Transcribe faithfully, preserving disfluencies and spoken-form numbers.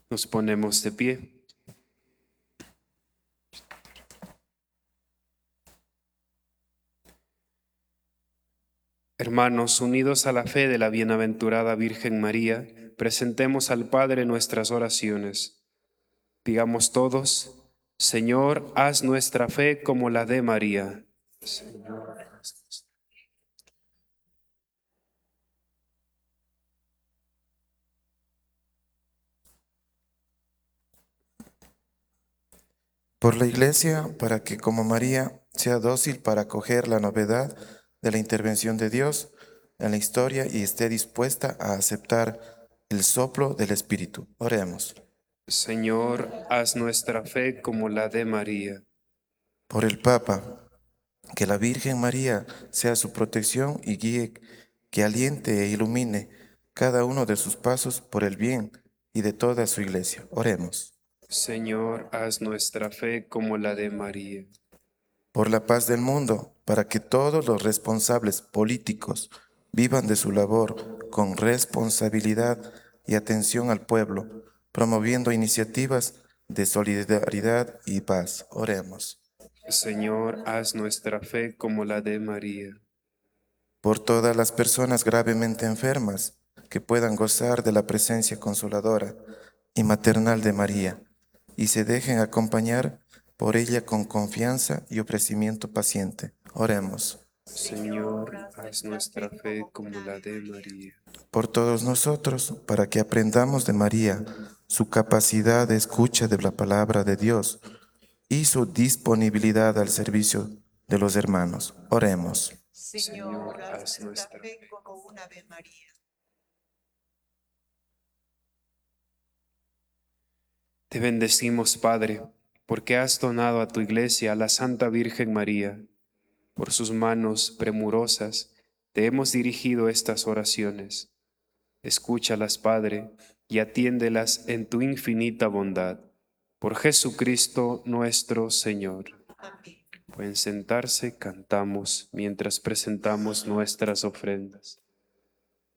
Nos ponemos de pie. Hermanos, unidos a la fe de la bienaventurada Virgen María, presentemos al Padre nuestras oraciones. Digamos todos: Señor, haz nuestra fe como la de María. Señor, haz- Por la Iglesia, para que como María sea dócil para acoger la novedad de la intervención de Dios en la historia y esté dispuesta a aceptar el soplo del Espíritu. Oremos. Señor, haz nuestra fe como la de María. Por el Papa, que la Virgen María sea su protección y guíe, que aliente e ilumine cada uno de sus pasos por el bien y de toda su Iglesia. Oremos. Señor, haz nuestra fe como la de María. Por la paz del mundo, para que todos los responsables políticos vivan de su labor con responsabilidad y atención al pueblo, promoviendo iniciativas de solidaridad y paz. Oremos. Señor, haz nuestra fe como la de María. Por todas las personas gravemente enfermas que puedan gozar de la presencia consoladora y maternal de María y se dejen acompañar por ella con confianza y ofrecimiento paciente. Oremos. Señor, haz nuestra fe como la de María. Por todos nosotros, para que aprendamos de María su capacidad de escucha de la palabra de Dios y su disponibilidad al servicio de los hermanos. Oremos. Señor, haz nuestra fe. Te bendecimos, Padre, porque has donado a tu Iglesia a la Santa Virgen María. Por sus manos premurosas te hemos dirigido estas oraciones. Escúchalas, Padre, y atiéndelas en tu infinita bondad. Por Jesucristo nuestro Señor. Pueden sentarse, cantamos mientras presentamos nuestras ofrendas.